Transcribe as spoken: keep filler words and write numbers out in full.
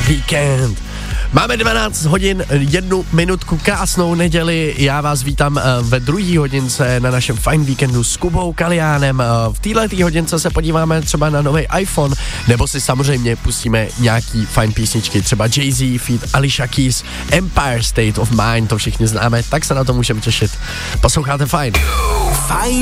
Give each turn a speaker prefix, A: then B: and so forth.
A: Víkend. Máme dvanáct hodin, jednu minutku, krásnou neděli. Já vás vítám ve druhé hodince na našem Fajn víkendu s Kubou Kaliánem. V této hodince se podíváme třeba na nový iPhone, nebo si samozřejmě pustíme nějaký fajn písničky, třeba Jay-Z, feat. Alicia Keys, Empire State of Mind, to všichni známe, tak se na to můžeme těšit. Posloucháte Fajn. Fajn.